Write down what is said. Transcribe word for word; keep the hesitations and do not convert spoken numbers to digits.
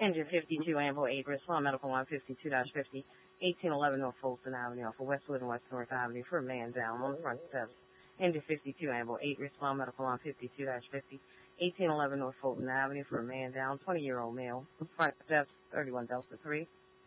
Engine fifty-two, Amble eight, Bristol Medical one fifty-two fifty, eighteen eleven North Fulton Avenue off of Westwood and West North Avenue for a man down on the front steps. Engine fifty-two, Amble eight, Bristol Medical one fifty-two fifty, eighteen eleven North Fulton Avenue for a man down, twenty-year-old male, front steps, thirty-one Delta three.